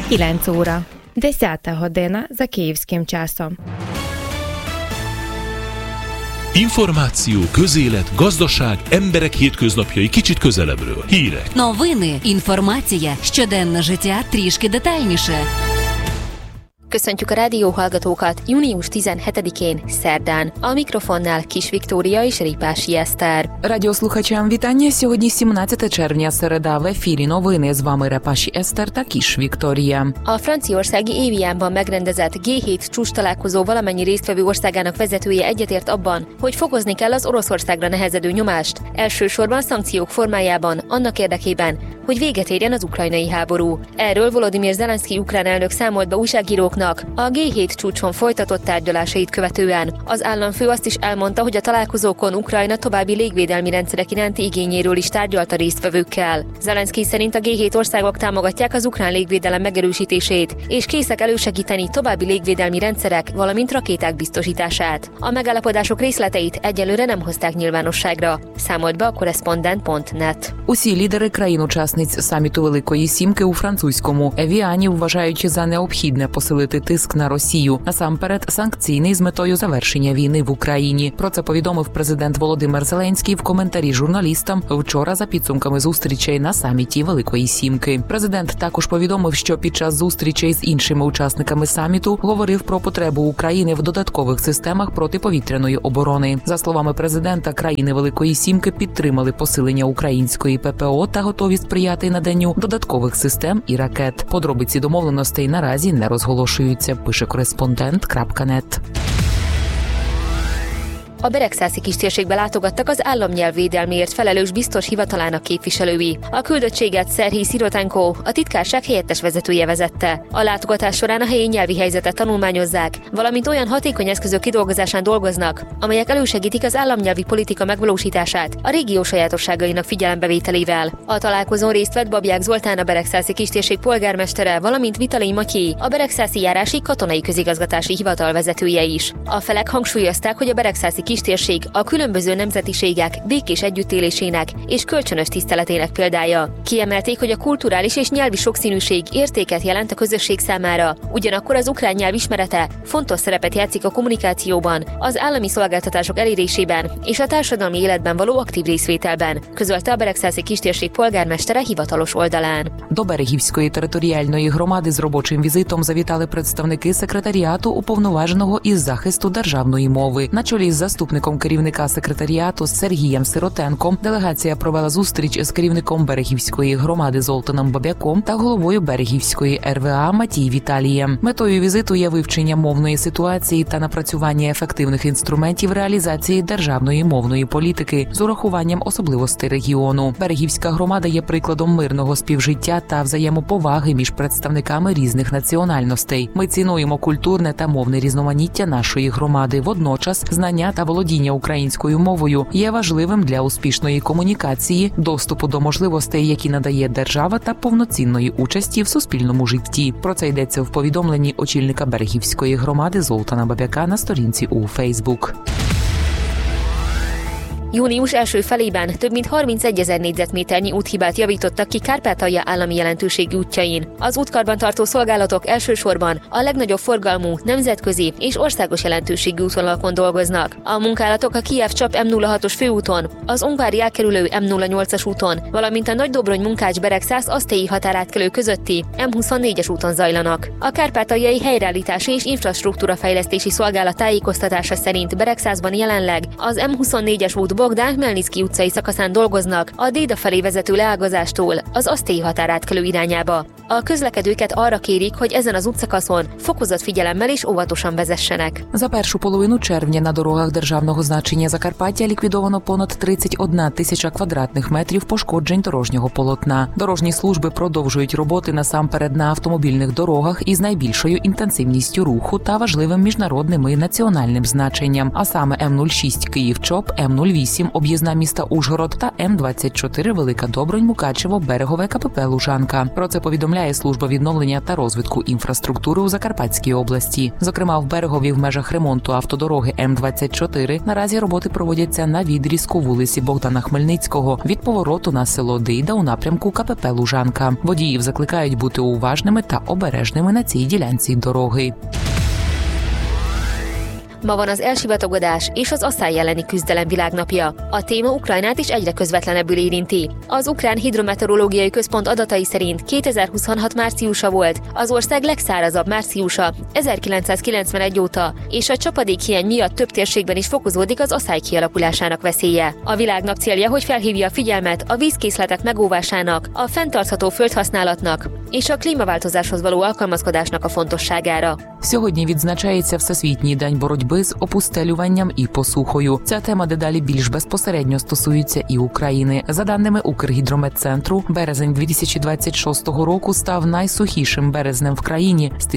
9 óra. 10 година за київським часом. Információ, közélet, gazdaság, emberek hétköznapjai kicsit közelebbről. Hírek. Новини, інформація, щоденне життя трішки детальніше. Köszöntjük a rádióhallgatókat június 17-én, szerdán. A mikrofonnál Kis Viktória és Ripási Eszter. Радіослухачам вітання. Сьогодні 17 червня, середа. В ефірі новини. З вами Репаші Eszter та Kis Viktória. A franciaországi Évianban megrendezett G7 csúcs találkozó valamennyi résztvevő országának vezetője egyetért abban, hogy fokozni kell az Oroszországra nehezedő nyomást, elsősorban szankciók formájában, annak érdekében, hogy véget érjen az ukrajnai háború. Erről Volodymyr Zelenszky ukrán elnök számolt be újságíróknak a G7 csúcson folytatott tárgyalásait követően. Az államfő azt is elmondta, hogy a találkozókon Ukrajna további légvédelmi rendszerek iránti igényéről is tárgyalt a résztvevőkkel. Zelenszky szerint a G7 országok támogatják az ukrán légvédelem megerősítését, és készek elősegíteni további légvédelmi rendszerek, valamint rakéták biztosítását. A megállapodások részleteit egyelőre nem hozták nyilvánosságra, számolt be a korrespondent.net. Усі лідери країн-учасниць саміту Великої Сімки у французькому Евіані вважають за необхідне посилити тиск на Росію, насамперед санкційний з метою завершення війни в Україні. Про це повідомив президент Володимир Зеленський в коментарі журналістам вчора за підсумками зустрічей на саміті Великої Сімки. Президент також повідомив, що під час зустрічей з іншими учасниками саміту говорив про потребу України в додаткових системах протиповітряної оборони. За словами президента, країни Великої Сімки підтримали посилення української ППО та готові сприяти наданню додаткових систем і ракет. Подробиці домовленостей наразі не розголошуються, пише кореспондент.net. A Beregszászi kistérségbe látogattak az államnyelvvédelméért felelős biztos hivatalának képviselői. A küldöttséget Szerhij Szirotenko, a titkárság helyettes vezetője vezette. A látogatás során a helyi nyelvi helyzetet tanulmányozzák, valamint olyan hatékony eszközök kidolgozásán dolgoznak, amelyek elősegítik az államnyelvi politika megvalósítását a régió sajátosságainak figyelembevételével. A találkozón részt vett Babják Zoltán, a Beregszászi kistérség polgármestere, valamint Vitalij Matyi, a Beregszászi járási katonai közigazgatási hivatal vezetője is. A felek hangsúlyozták, hogy a Beregszászi kistérség a különböző nemzetiségek békés együttélésének és kölcsönös tiszteletének példája. Kiemelték, hogy a kulturális és nyelvi sokszínűség értéket jelent a közösség számára, ugyanakkor az ukrán nyelv ismerete fontos szerepet játszik a kommunikációban, az állami szolgáltatások elérésében és a társadalmi életben való aktív részvételben, közölte a Beregszászi kistérség polgármestere hivatalos oldalán. До Берегівської територіальної громади з робочим візитом завітали представники секретаріату уповноваженого із захисту державної мови. На чолі з заступником керівника секретаріату Сергієм Сиротенком делегація провела зустріч з керівником Берегівської громади Золтаном Бабяком та головою Берегівської РВА Матій Віталієм. Метою візиту є вивчення мовної ситуації та напрацювання ефективних інструментів реалізації державної мовної політики з урахуванням особливостей регіону. Берегівська громада є прикладом мирного співжиття та взаємоповаги між представниками різних національностей. Ми цінуємо культурне та мовне різноманіття нашої громади. Водночас знання та володіння українською мовою є важливим для успішної комунікації, доступу до можливостей, які надає держава, та повноцінної участі в суспільному житті. Про це йдеться в повідомленні очільника Берегівської громади Золтана Бабяка на сторінці у Фейсбук. Június első felében több mint 31 000 négyzetméternyi úthibát javítottak ki Kárpátalja állami jelentőségű útjain. Az útkarban tartó szolgálatok elsősorban a legnagyobb forgalmú, nemzetközi és országos jelentőségű útvonalakon dolgoznak. A munkálatok a Kijev-Csap M06-os főúton, az Ungvári átkerülő M08-as úton, valamint a Nagydobrony-Munkács-Beregszász-Asztélyi határátkelő közötti M24-es úton zajlanak. A Kárpátaljai Helyreállítási és Infrastruktúrafejlesztési Szolgálat tájékoztatása szerint Beregszászban jelenleg az M24-es út Bogdán Khmelnyszky utcai szakaszán dolgoznak a Déda felé vezető leágazástól az Asztélyi határátkelő irányába. A közlekedőket arra kérik, hogy ezen az útszakaszon fokozott figyelemmel és óvatosan vezessenek. За першу половину червня на дорогах державного значення Закарпаття ліквідовано понад 31 тисяча квадратних метрів пошкоджень дорожнього полотна. Дорожні служби продовжують роботи насамперед на автомобільних дорогах із найбільшою інтенсивністю руху та важливим міжнародним і національним значенням, а саме М06 Київ-Чоп, М08 об'їзна міста Ужгород та М24 Велика Добронь-Мукачево-Берегове КПП Лужанка. Про це повідомляє повідомляє служба відновлення та розвитку інфраструктури у Закарпатській області. Зокрема, в Берегові в межах ремонту автодороги М-24 наразі роботи проводяться на відрізку вулиці Богдана Хмельницького від повороту на село Дейда у напрямку КПП Лужанка. Водіїв закликають бути уважними та обережними на цій délянci dorogi. Ma van az elsivatagodás és az asszály elleni küzdelem világnapja. A téma Ukrajnát is egyre közvetlenebbül érinti. Az Ukrán Hidrometeorológiai Központ adatai szerint 2026 márciusa volt az ország legszárazabb márciusa 1991 óta, és a csapadékhiány miatt több térségben is fokozódik az asszály kialakulásának veszélye. A világnap célja, hogy felhívja a figyelmet a vízkészletek megóvásának, a fenntartható földhasználatnak és a klímaváltozáshoz való alkalmazkodásnak a fontosságára. Сьогодні відзначається Всесвітній день боротьби з опустелюванням і посухою. Ця тема дедалі більш безпосередньо стосується і України. За даними Укргідрометцентру, березень 2026 року став найсухішим березнем в країні з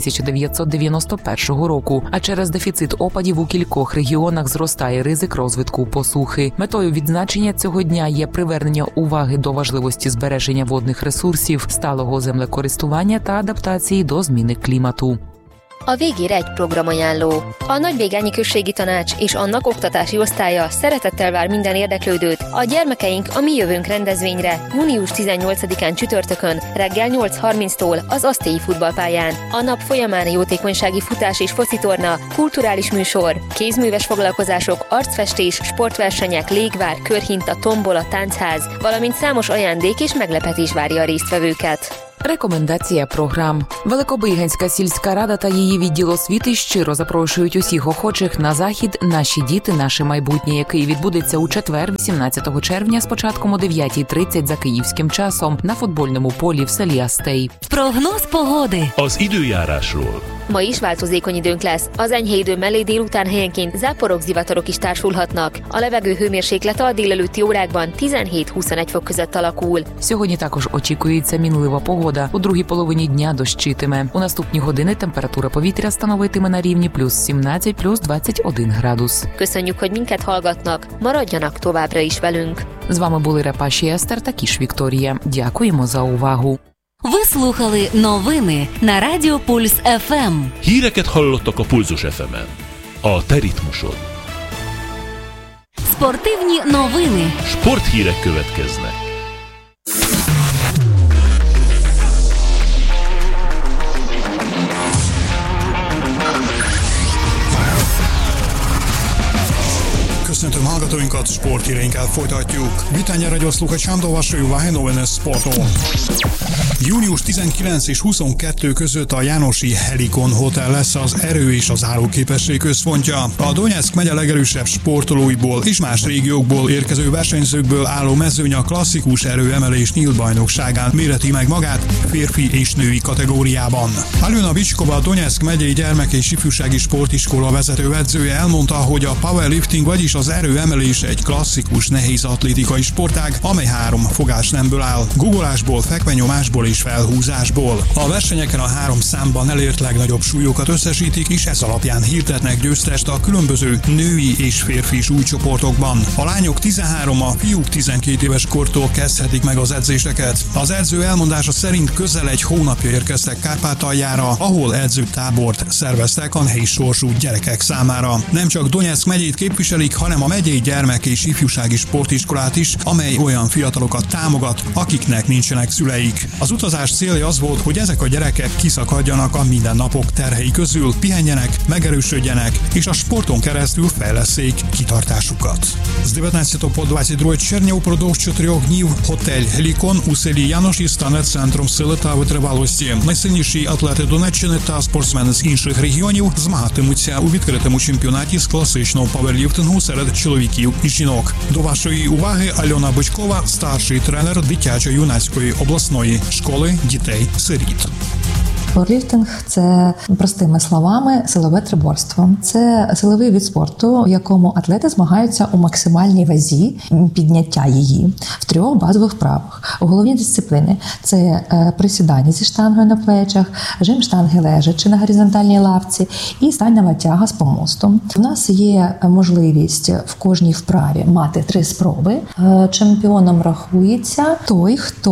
1991 року, а через дефіцит опадів у кількох регіонах зростає ризик розвитку посухи. Метою відзначення цього дня є привернення уваги до важливості збереження водних ресурсів, сталого землекористування та адаптації до зміни клімату. A végére egy programajánló. A Nagybégányi Községi Tanács és annak oktatási osztálya szeretettel vár minden érdeklődőt a Gyermekeink a mi jövőnk rendezvényre június 18-án csütörtökön reggel 8:30-tól az Asztélyi futballpályán. A nap folyamán jótékonysági futás és focitorna, kulturális műsor, kézműves foglalkozások, arcfestés, sportversenyek, légvár, körhinta, tombola, táncház, valamint számos ajándék és meglepetés várja a résztvevőket. Рекомендація програм. Великобиганська сільська рада та її відділ освіти щиро запрошують усіх охочих на захід «Наші діти, наше майбутнє», який відбудеться у четвер, 18 червня, з початком о 9:30 за київським часом на футбольному полі в селі Астей. Прогноз погоди. Az időjárásról. Ma is változékony időnk lesz. Az enyhe idő mellé délután helyenként záporok, zivatarok is társulhatnak. A levegő hőmérséklete a délelőtti órákban 17-21 fok között alakul. Сьогодні також очікується мінлива погода. У другій половині дня дощитиме. У наступні години температура повітря становитиме на рівні плюс 17, плюс 21 градус. Köszönjük, hogy minket hallgatnak. Maradjanak továbbra is velünk. З вами були Репаші Естер та Кіш Вікторія. Дякуємо за увагу. Ви слухали новини на Радіо Пульс ФМ. Híreket hallottak a Pulzus FM-en. A te ritmusod. Спортивні новини. Sporthírek következnek. Köszöntöm hallgatóinkat, sporthíreinkkel folytatjuk. Witania Radio słuchaczom do waszej uwagi nowiny sportu. Június 19 és 22 között a Jánosi Helikon Hotel lesz az erő és az állóképesség központja. A Donetsk megye legerősebb sportolóiból és más régiókból érkező versenyzőkből álló mezőny a klasszikus erőemelés nyílt bajnokságán méreti meg magát férfi és női kategóriában. Aljona Bicskova, a Donetsk megyei gyermek- és ifjúsági sportiskola vezetőedzője elmondta, hogy a powerlifting, vagyis az erőemelés egy klasszikus nehéz atlétikai sportág, amely 3 fogásnemből áll: guggolásból, fekvenyomásból és felhúzásból. A versenyeken a 3 számban elért legnagyobb súlyokat összesítik, és ez alapján hirdetnek győztest a különböző női és férfi súlycsoportokban. A lányok 13, a fiúk 12 éves kortól kezdhetik meg az edzéseket. Az edző elmondása szerint közel egy hónapja érkeztek Kárpátaljára, ahol edzőtábort szerveztek a nehéz sorsú gyerekek számára. Nem csak Donetsk megyét képviselik, hanem a megyei gyermek- és ifjúsági sportiskolát is, amely olyan fiatalokat támogat, akiknek nincsenek szüleik. Az utazás célja az volt, hogy ezek a gyerekek kiszakadjanak a mindennapok terhei közül, pihenjenek, megerősödjenek, és a sporton keresztül fejlesszék kitartásukat. З 19 по 22 червня упродовж 4 днів готель «Гелікон» у селі Янош стане центром сили та витривалості. Найсильніші атлети Донеччини та спортсмени з інших регіонів змагатимуться у відкритому чемпіонаті з класичного паверліфтингу серед чоловіків і жінок. До вашої уваги Альона Бичкова, старший тренер дитячо-юнацької обласної школи дітей-сиріт. Пауерліфтинг – це, простими словами, силове триборство. Це силовий від спорту, в якому атлети змагаються у максимальній вазі підняття її в 3 базових вправах. Головні дисципліни – це присідання зі штангою на плечах, жим штанги лежачи на горизонтальній лавці і стальнева тяга з помостом. У нас є можливість в кожній вправі мати 3 спроби. Чемпіоном рахується той, хто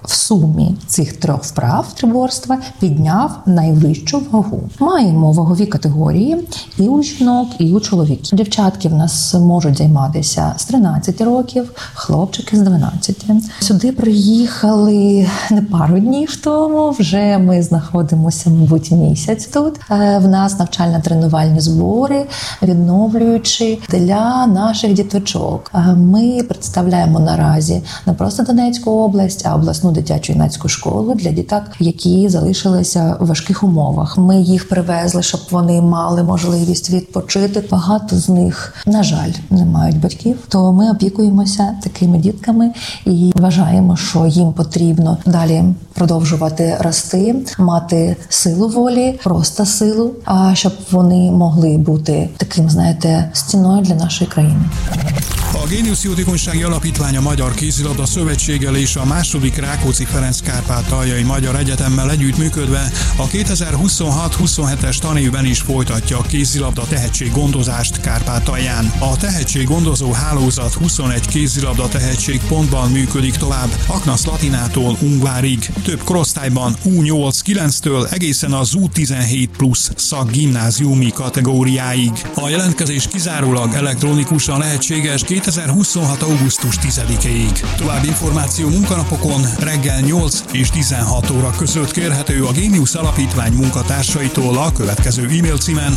в сумі цих 3 вправ триборства підняв найвищу вагу. Маємо вагові категорії і у жінок, і у чоловіків. Дівчатки в нас можуть займатися з 13 років, хлопчики з 12. Сюди приїхали не пару днів тому, вже ми знаходимося, мабуть, місяць тут. В нас навчально-тренувальні збори, відновлюючи для наших діточок. Ми представляємо наразі не просто Донецьку область, а обласну дитячо-юнацьку школу для діток, які залишилися в важких умовах. Ми їх привезли, щоб вони мали можливість відпочити. Багато з них, на жаль, не мають батьків, то ми опікуємося такими дітками і вважаємо, що їм потрібно далі продовжувати рости, мати силу волі, просто sилу, а щоб вони могли бути таким, знаєте, стіною для нашої країни. A Géniusz Jótékonysági Alapítvány a Magyar Kézilabda Szövetséggel és a II. Rákóczi Ferenc Kárpátaljai Magyar Egyetemmel együttműködve a 2026-27-es tanévben is folytatja a kézilabda tehetséggondozást Kárpátalján. A tehetséggondozó hálózat 21 kézilabda tehetségpontban működik tovább, Aknasz-Latinától Ungvárig. Több korosztályban U8-9-től egészen az U17 plusz szakgimnáziumi kategóriáig. A jelentkezés kizárólag elektronikusan lehetséges 2026. augusztus 10-ig. További információ munkanapokon reggel 8 és 16 óra között kérhető a Géniusz Alapítvány munkatársaitól a következő e-mail címen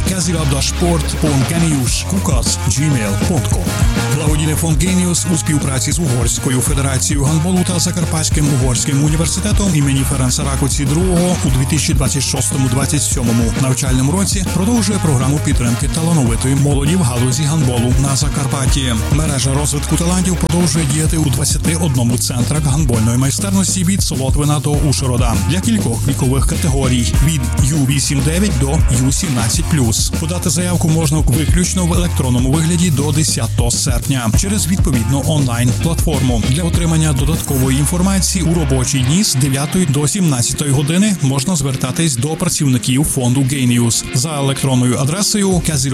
kezilavdasport.genius@gmail.com. Благодійний фонд «Геніус» у співпраці з Угорською федерацією гандболу та Закарпатським угорським університетом імені Ференца Ракоці II у 2026-27 навчальному році продовжує програму підтримки талановитої молоді в галузі гандболу на Закарпатті. Мережа розвитку талантів продовжує діяти у 21 центрах гандбольної майстерності від Солотвина до Ушгорода для кількох вікових категорій від U8-9 до U17+. Подати заявку можна виключно в електронному вигляді до 10 серпня через відповідну онлайн-платформу. Для отримання додаткової інформації у робочі дні з 9 до 17 години можна звертатись до працівників фонду «Génius» за електронною адресою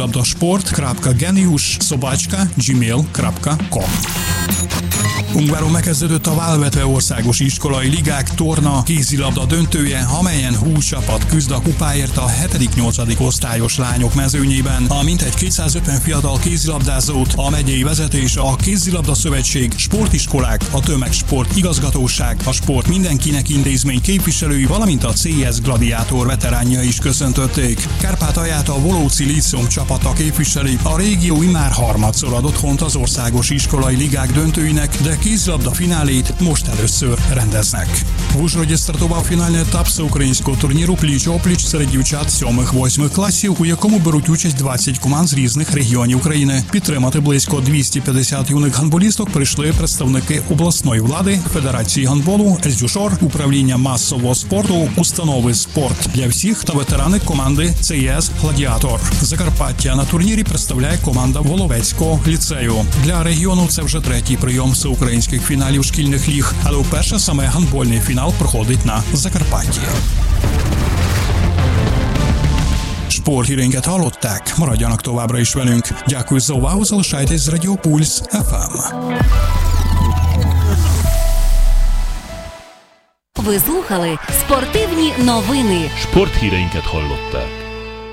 kezilavdasport.genius@gmail.com. Ungváron megkezdődött a válvetve országos iskolai ligák torna kézilabda döntője, amelyen 20 csapat küzd a kupáért a 7.-8. osztályos lányok mezőnyében. A mintegy 250 fiatal kézilabdázót a megyei vezetés, a Kézilabda Szövetség, sportiskolák, a Tömegsport Igazgatóság, a Sport Mindenkinek intézmény képviselői, valamint a CS Gladiátor veteránja is köszöntötték. Kárpátalját a Volóci Líceum csapata képviseli. A régió immár harmadszor ad otthont az országos iskolai ligák döntőinek, de kézilabda finálét most először rendeznek. В Ужгороді стартував фінальний етап всеукраїнського турніру «Пліч-опліч» серед дівчат 7-8 класів, у якому беруть участь 20 команд з різних регіонів України. Підтримати близько 250 юних гандболісток прийшли представники обласної влади, Федерації гандболу, СДЮШОР, управління масового спорту, установи «Спорт для всіх» та ветерани команди CS «Гладіатор». Закарпаття на турнірі представляє команда Воловецького ліцею. Для регіону це вже третій прийом всеукраїнських фіналів шкільних ліг, але вперше саме гандбольний фінал проходить на Закарпатті. Sporthírénket hallották, maradjanak továbbra is velünk. Дякую за увагу, залишайтесь з Радіо Пульс FM. Ви слухали спортивні новини. Sporthíreinket hallották.